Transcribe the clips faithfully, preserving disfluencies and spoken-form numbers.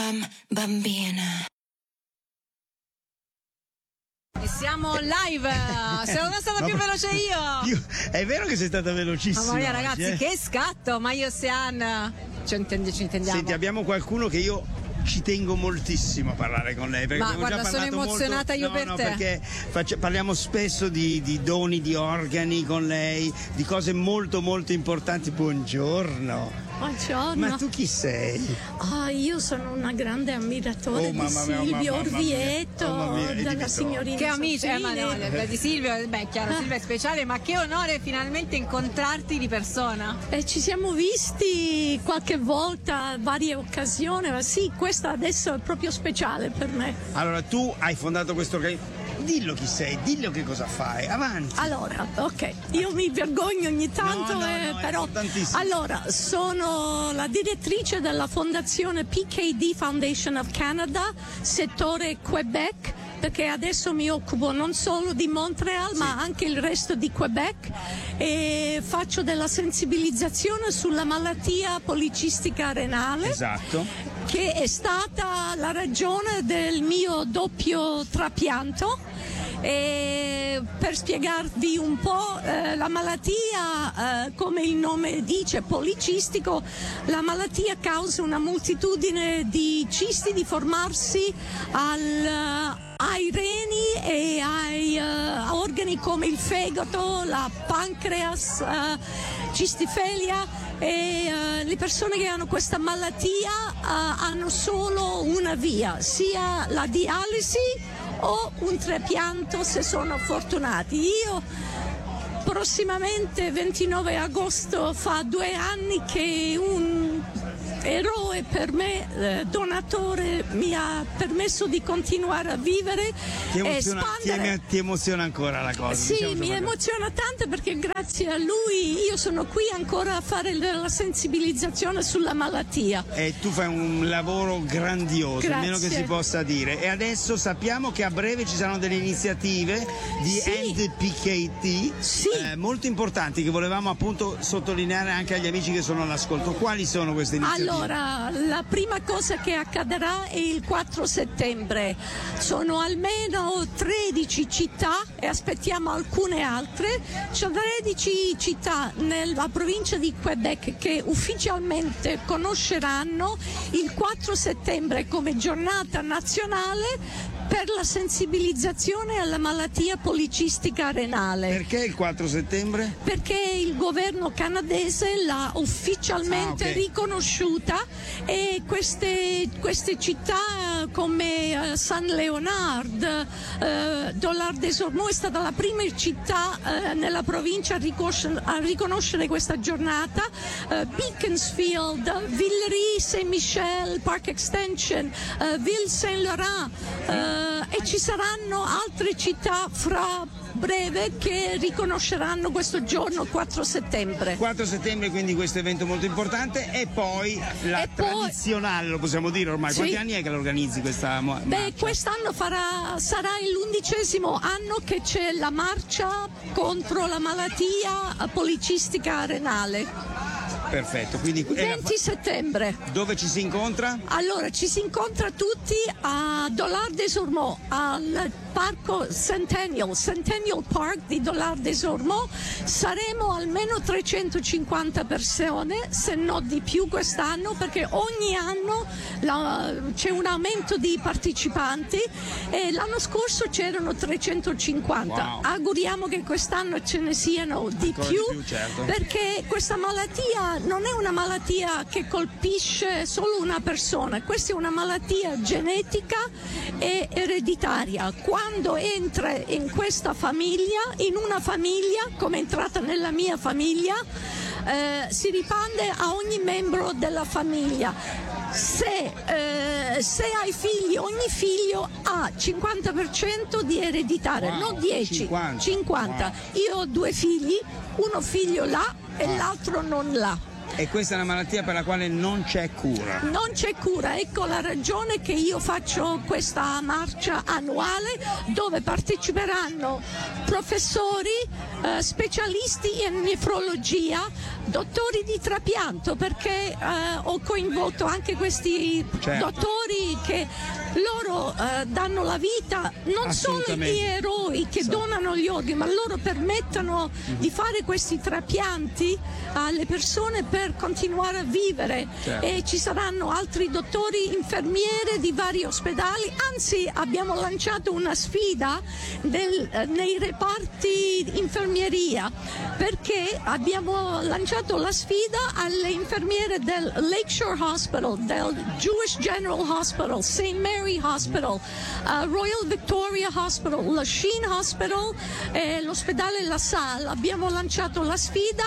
bam bambina. E siamo live. Sono stata più veloce io. io. È vero che sei stata velocissima. Mamma mia, ragazzi, oggi, eh? che scatto! Ma io Sian ci, intendi, ci intendiamo. Senti, abbiamo qualcuno che io ci tengo moltissimo a parlare con lei. Perché Ma abbiamo guarda, già sono parlato emozionata molto, io no, per no, te. Perché faccia, parliamo spesso di, di doni, di organi con lei, di cose molto molto importanti. Buongiorno. Buongiorno. Ma tu chi sei? Oh, io sono una grande ammiratore Oh, di mamma mia, Silvio mamma mia. Orvieto, Oh, mamma mia, e di della Vittorio. signorina Che amici, eh, ma no, Soffini. di Silvio, beh, chiaro, Silvio è speciale, ma che onore finalmente incontrarti di persona. Eh, ci siamo visti qualche volta, varie occasioni, ma sì, questa adesso è proprio speciale per me. Allora, tu hai fondato questo organismo. Dillo chi sei, dillo che cosa fai, avanti. Allora, ok, io mi vergogno ogni tanto, No, no, eh, no, è però importantissimo. allora sono la direttrice della fondazione P K D Foundation of Canada, settore Quebec, perché adesso mi occupo non solo di Montreal Sì. ma anche il resto di Quebec e faccio della sensibilizzazione sulla malattia policistica renale. Esatto. Che è stata la ragione del mio doppio trapianto. E per spiegarvi un po', eh, la malattia, eh, come il nome dice, policistico, la malattia causa una moltitudine di cisti di formarsi al, ai reni e ai uh, organi come il fegato, la pancreas, uh, cistifelia. E uh, le persone che hanno questa malattia uh, hanno solo una via, sia la dialisi o un trapianto se sono fortunati. Io prossimamente ventinove agosto fa due anni che un eroe per me, eh, donatore, mi ha permesso di continuare a vivere Ti e emoziona, ti, espandere. em- ti emoziona ancora la cosa? Sì, diciamo mi questa cosa. emoziona tanto perché grazie a lui io sono qui ancora a fare la sensibilizzazione sulla malattia. E tu fai un lavoro grandioso, Grazie. almeno che si possa dire. E adesso sappiamo che a breve ci saranno delle iniziative di Sì. End P K T Sì. eh, molto importanti che volevamo appunto sottolineare anche agli amici che sono all'ascolto. Quali sono queste iniziative? Allora, la prima cosa che accadrà è il quattro settembre. Sono almeno tredici città e aspettiamo alcune altre. C'è tredici città nella provincia di Quebec che ufficialmente conosceranno il quattro settembre come giornata nazionale per la sensibilizzazione alla malattia policistica renale. Perché il quattro settembre? Perché il governo canadese l'ha ufficialmente Ah, ok. riconosciuta e queste, queste città come eh, Saint Leonard, eh, Dollard-des-Ormeaux è stata la prima città eh, nella provincia a, ricosce- a riconoscere questa giornata, eh, Beaconsfield, Villeray, Saint-Michel, Park Extension, eh, Ville-Saint-Laurent, eh, e ci saranno altre città fra breve che riconosceranno questo giorno quattro settembre. quattro settembre, quindi questo evento molto importante, e poi la E poi- tradizionale, lo possiamo dire ormai. Sì. Quanti anni è che lo organizzi questa mo- Beh, marcia? quest'anno farà, sarà l'undicesimo anno che c'è la marcia contro la malattia policistica renale. Perfetto, quindi è la- venti settembre. dove ci si incontra? Allora, ci si incontra tutti a Dollard-des-Ormeaux, al parco Centennial, Centennial Park di Dollard-des-Ormeaux. Saremo almeno trecentocinquanta persone, se no di più quest'anno, perché ogni anno la- c'è un aumento di partecipanti e l'anno scorso c'erano trecentocinquanta. Wow. Auguriamo che quest'anno ce ne siano di Ancora più, di più, certo. perché questa malattia non è una malattia che colpisce solo una persona, questa è una malattia genetica e ereditaria. Quando entra in questa famiglia, in una famiglia, come è entrata nella mia famiglia, eh, si ripande a ogni membro della famiglia. Se, eh, se hai figli, ogni figlio ha cinquanta per cento di ereditare, Wow, non dieci, cinquanta. cinquanta. Io ho due figli, uno figlio l'ha e Ah. l'altro non l'ha. E questa è una malattia per la quale non c'è cura. Non c'è cura, ecco la ragione che io faccio questa marcia annuale dove parteciperanno professori, eh, specialisti in nefrologia, dottori di trapianto, perché eh, ho coinvolto anche questi Certo. dottori perché loro eh, danno la vita, non sono gli eroi che donano gli organi, ma loro permettono mm-hmm. di fare questi trapianti alle persone per continuare a vivere. Certo. E ci saranno altri dottori, infermiere di vari ospedali, anzi abbiamo lanciato una sfida del, eh, nei reparti infermieria, perché abbiamo lanciato la sfida alle infermiere del Lakeshore Hospital, del Jewish General Hospital, Saint Mary Hospital, uh, Royal Victoria Hospital, Lachine Hospital e l'ospedale La Salle. Abbiamo lanciato la sfida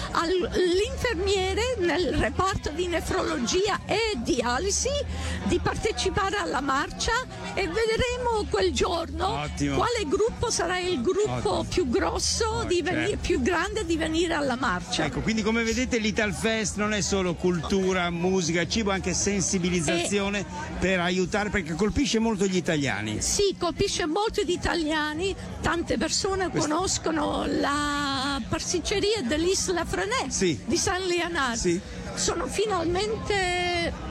all'infermiere nel reparto di nefrologia e dialisi di partecipare alla marcia, e vedremo quel giorno Ottimo. quale gruppo sarà il gruppo Ottimo. più grosso, oh, di venire, certo. più grande di venire alla marcia. Ecco, quindi come vedete l'Italfest non è solo cultura, musica, cibo, anche sensibilizzazione e... per aiutare, perché colpisce molto gli italiani. Sì, colpisce molto gli italiani, tante persone Questo... conoscono la pasticceria dell'Isla Frenè sì. di San Leonardo. Sì. Sono finalmente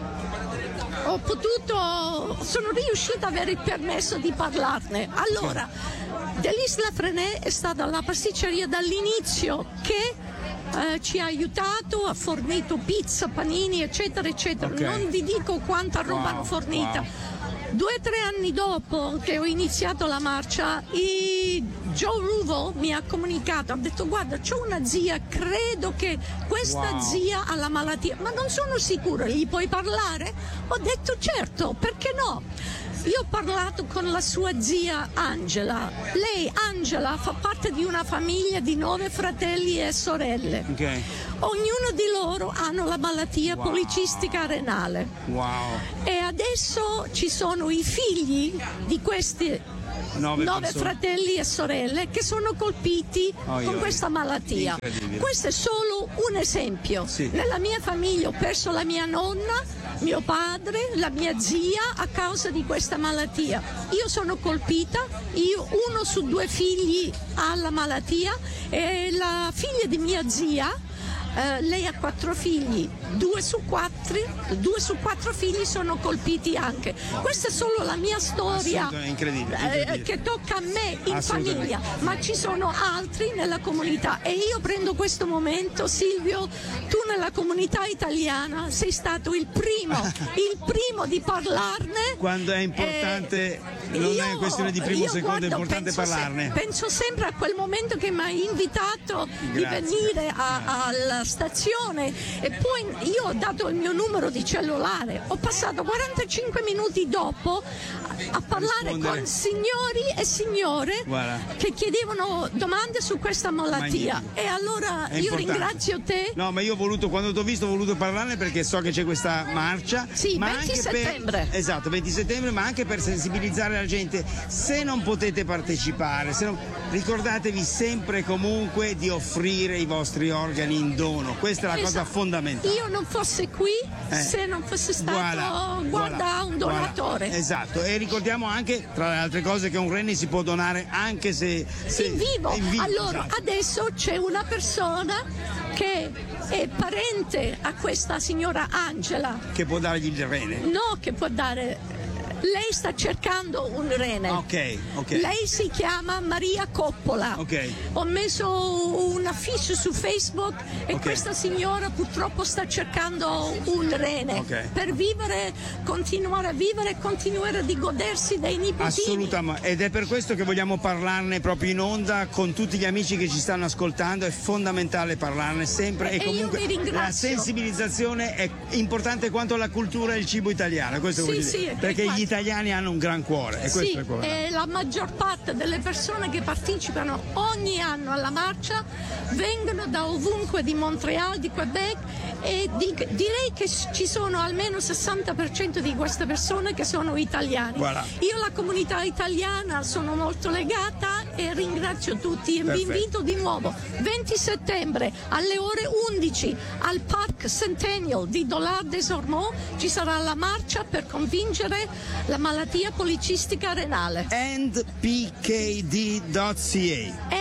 ho potuto sono riuscita ad avere il permesso di parlarne. Allora, dell'Isla Frenè è stata la pasticceria dall'inizio che eh, ci ha aiutato, ha fornito pizza, panini, eccetera, eccetera. Okay. Non vi dico quanta roba wow, hanno fornita. Wow. Due o tre anni dopo che ho iniziato la marcia, i Joe Ruvo mi ha comunicato, ha detto: guarda, c'ho una zia, credo che questa wow. zia ha la malattia, ma non sono sicura, gli puoi parlare? Ho detto certo, perché no? Io ho parlato con la sua zia Angela. Lei, Angela, fa parte di una famiglia di nove fratelli e sorelle. Okay. Ognuno di loro hanno la malattia wow. policistica renale. Wow. E adesso ci sono i figli di questi nove, nove fratelli e sorelle che sono colpiti oh, con questa malattia. Questo è solo un esempio. Sì. Nella mia famiglia ho perso la mia nonna, mio padre, la mia zia a causa di questa malattia. Io sono colpita, io uno su due figli ha la malattia, e la figlia di mia zia, eh, lei ha quattro figli, due su quattro, due su quattro figli sono colpiti anche. Questa è solo la mia storia, incredibile, incredibile. Eh, che tocca a me in famiglia, ma ci sono altri nella comunità, e io prendo questo momento, Silvio, tu nella comunità italiana sei stato il primo, il primo di parlarne. Quando è importante, eh, non io, è questione di primo o secondo, guardo, è importante penso parlarne. Se, penso sempre a quel momento che mi hai invitato Grazie. di venire a, alla stazione, e poi io ho dato il mio numero di cellulare, ho passato quarantacinque minuti dopo a parlare Rispondere. con signori e signore Guarda. che chiedevano domande su questa malattia. Magnifico. E allora io importante. ringrazio te. No, ma io ho voluto, quando ti ho visto, ho voluto parlarne perché so che c'è questa marcia. Sì, ma venti anche settembre. Per, esatto, venti settembre, ma anche per sensibilizzare la gente. Se non potete partecipare, se non, ricordatevi sempre e comunque di offrire i vostri organi in dono. Questa è la esatto. cosa fondamentale. Io non fossi qui eh. se non fosse stato voilà, guarda voilà, un donatore. Voilà. Esatto, e ricordiamo anche, tra le altre cose, che un rene si può donare anche se, se in vivo. In vivo allora, esatto. adesso c'è una persona che è parente a questa signora Angela. Che può dargli il rene? No, che può dare. Lei sta cercando un rene. Ok, ok. Lei si chiama Maria Coppola. Ok. Ho messo un affisso su Facebook e okay. questa signora purtroppo sta cercando un rene okay. per vivere, continuare a vivere e continuare a godersi dei nipotini. Assolutamente, ed è per questo che vogliamo parlarne proprio in onda con tutti gli amici che ci stanno ascoltando. È fondamentale parlarne sempre e, e comunque la sensibilizzazione è importante quanto la cultura e il cibo italiano. Questo sì, sì, sì, perché infatti, gli italiani hanno un gran cuore e sì, questo è e la maggior parte delle persone che partecipano ogni anno alla marcia vengono da ovunque, di Montreal, di Quebec, e di, direi che ci sono almeno il sessanta per cento di queste persone che sono italiani. Voilà. Io alla comunità italiana sono molto legata e ringrazio tutti e Perfetto. vi invito di nuovo venti settembre alle ore undici al Parc Centennial di Dollard-des-Ormeaux ci sarà la marcia per convincere la malattia policistica renale. N P K D dot C A N P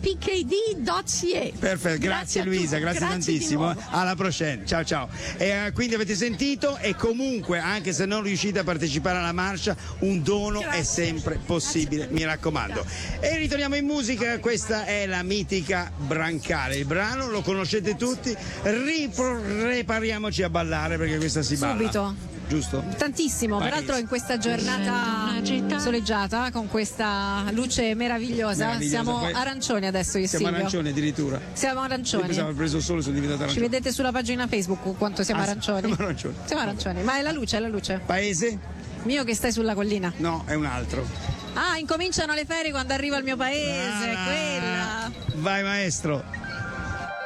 p k d punto c a. Perfetto, grazie, Grazie a Luisa, tutti, grazie, grazie di tantissimo. nuovo. Alla prossima, ciao ciao. E, eh, quindi avete sentito, e comunque anche se non riuscite a partecipare alla marcia, un dono Grazie. è sempre possibile, mi raccomando. E ritorniamo in musica, questa è la mitica Brancale, il brano lo conoscete tutti, Ripro- prepariamoci a ballare perché questa si balla. Subito. Giusto? Tantissimo, Vai, peraltro Luisa. in questa giornata soleggiata con questa luce meravigliosa, Meravigliosa, siamo poi- arancioni adesso io Siamo Silvio. arancioni addirittura. Siamo Io arancioni. pensavo aver preso il sole, sono diventato Ci arancione. vedete sulla pagina Facebook quanto siamo Ah, sì, arancioni. siamo arancioni. Siamo arancioni, ma è la luce, è la luce. Paese? Mio che stai sulla collina. No, è un altro. Ah, incominciano le ferie quando arriva il mio paese, Ah, quella. Vai maestro.